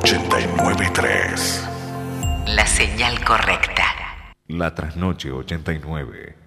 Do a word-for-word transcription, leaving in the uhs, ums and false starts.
ochenta y nueve punto tres. La señal correcta. La Trasnoche ochenta y nueve.